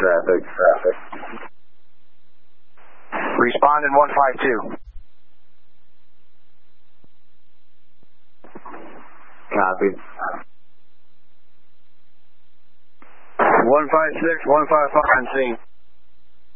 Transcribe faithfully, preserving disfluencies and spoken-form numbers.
traffic, traffic. Respond in one five two. Copy. one five six, one five five on scene.